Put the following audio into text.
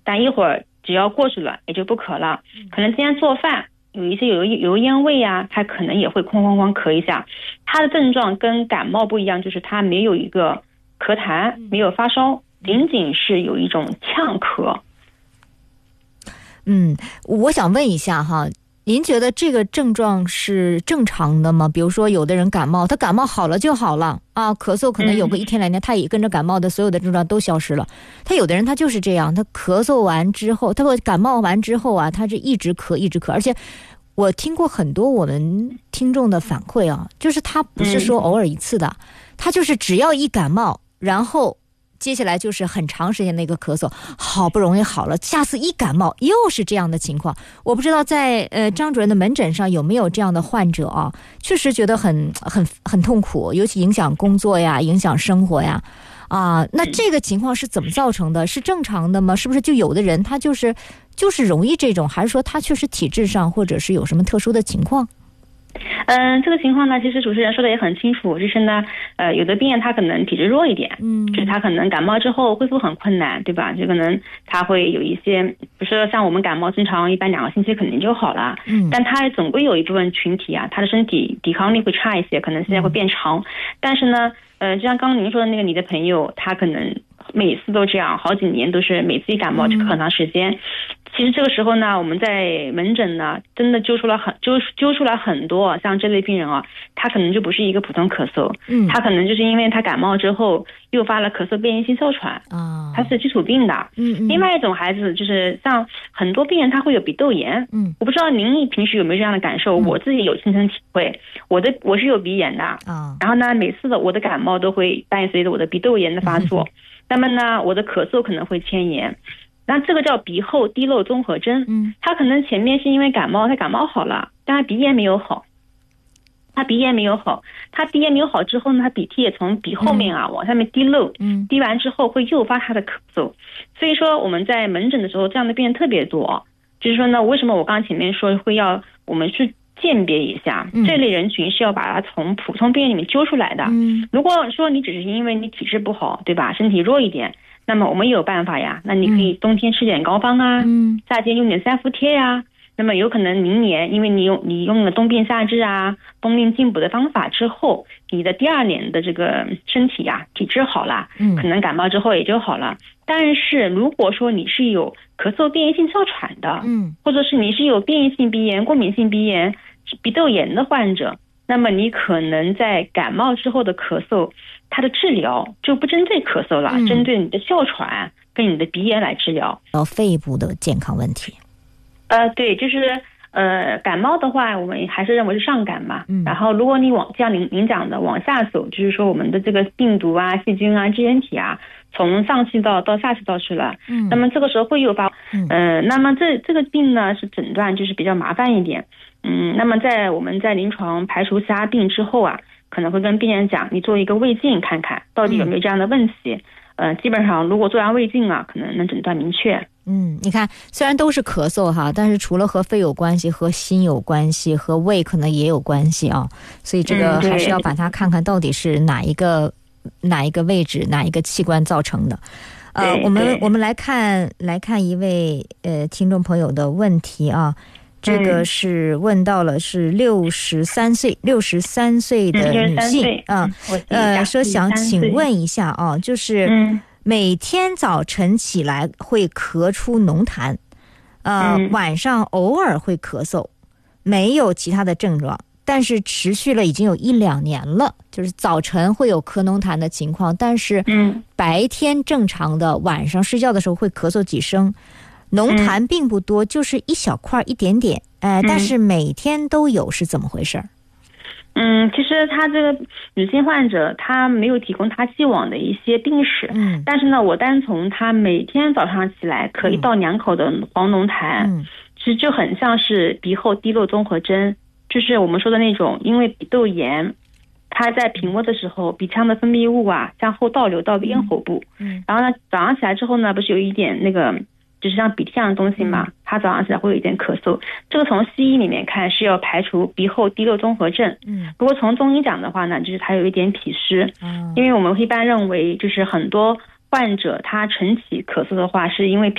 但一会儿只要过去了也就不咳了。可能今天做饭有一些油烟味啊，他可能也会哐哐哐咳一下。他的症状跟感冒不一样，就是他没有一个咳痰，没有发烧，仅仅是有一种呛咳。 我想问一下哈，您觉得这个症状是正常的吗？比如说有的人感冒，他感冒好了就好了啊，咳嗽可能有个1天2天，他也跟着感冒的所有的症状都消失了。他有的人他就是这样，他咳嗽完之后，他感冒完之后啊，他是一直咳一直咳。而且我听过很多我们听众的反馈啊，就是他不是说偶尔一次的，他就是只要一感冒，然后接下来就是很长时间的一个咳嗽，好不容易好了，下次一感冒又是这样的情况。我不知道在张主任的门诊上有没有这样的患者啊？确实觉得很痛苦，尤其影响工作呀，影响生活呀。那这个情况是怎么造成的？是正常的吗？是不是就有的人他就是容易这种，还是说他确实体质上或者是有什么特殊的情况？ 这个情况呢，其实主持人说的也很清楚，就是呢，有的病人他可能体质弱一点，就是他可能感冒之后恢复很困难，对吧？就可能他会有一些，比如说像我们感冒正常一般2个星期肯定就好了，但他总归有一部分群体啊，他的身体抵抗力会差一些，可能现在会变长。但是呢，就像刚刚您说的那个你的朋友，他可能每次都这样，好几年都是每次一感冒就很长时间。其实这个时候呢，我们在门诊呢，真的揪出来很多像这类病人啊，他可能就不是一个普通咳嗽，他可能就是因为他感冒之后诱发了咳嗽变异性哮喘，他是基础病的。另外一种孩子就是像很多病人他会有鼻窦炎，我不知道您平时有没有这样的感受，我自己有亲身体会，我是有鼻炎的，然后呢，每次的我的感冒都会伴随着我的鼻窦炎的发作，那么呢，我的咳嗽可能会牵延。那这个叫鼻后滴漏综合征，他可能前面是因为感冒，他感冒好了，但他鼻炎没有好，他鼻炎没有好之后呢，他鼻涕也从鼻后面往下面滴漏，滴完之后会诱发他的咳嗽。所以说我们在门诊的时候，这样的病人特别多。就是说呢，为什么我刚刚前面说会要我们去鉴别一下，这类人群是要把它从普通病人里面揪出来的。如果说你只是因为你体质不好，对吧，身体弱一点，那么我们也有办法呀，那你可以冬天吃点膏方啊，夏天用点三伏贴呀。那么有可能明年因为你用了冬病夏治啊，冬令进补的方法之后，你的第2年的这个身体呀体质好了，可能感冒之后也就好了。但是如果说你是有咳嗽变异性哮喘的，或者是你是有变异性鼻炎、过敏性鼻炎、鼻窦炎的患者，那么你可能在感冒之后的咳嗽，它的治疗就不针对咳嗽了，针对你的哮喘跟你的鼻炎来治疗。 肺部的健康问题。 对，就是感冒的话，我们还是认为是上感嘛。然后如果你像您讲的往下走，就是说我们的这个病毒啊、细菌啊、支原体啊，从上气道到下气道去了，那么这个时候会诱发，那么这个病呢是诊断就是比较麻烦一点。那么我们在临床排除其他病之后啊，可能会跟病人讲，你做一个胃镜看看到底有没有这样的问题。基本上如果做完胃镜啊，可能能诊断明确。 你看虽然都是咳嗽哈，但是除了和肺有关系，和心有关系，和胃可能也有关系啊，所以这个还是要把它看看到底是哪一个位置哪一个器官造成的。我们来看一位听众朋友的问题啊。这个是问到了是63岁的女性说想请问一下啊，就是每天早晨起来会咳出浓痰，晚上偶尔会咳嗽，没有其他的症状，但是持续了已经有1-2年了，就是早晨会有咳浓痰的情况，但是白天正常的，晚上睡觉的时候会咳嗽几声，浓痰并不多，就是一小块一点点，但是每天都有，是怎么回事？ 其实她这个女性患者，她没有提供她既往的一些病史，但是呢，我单从她每天早上起来咳1到2口的黄浓痰，其实就很像是鼻后滴漏综合征，就是我们说的那种，因为鼻窦炎，它在平卧的时候，鼻腔的分泌物啊向后倒流到咽喉部，然后呢，早上起来之后呢，不是有一点那个就是像鼻涕一样的东西嘛，他早上起来会有一点咳嗽，这个从西医里面看是要排除鼻后滴漏综合症。如果从中医讲的话呢，就是他有一点脾湿，因为我们一般认为就是很多患者他晨起咳嗽的话，是因为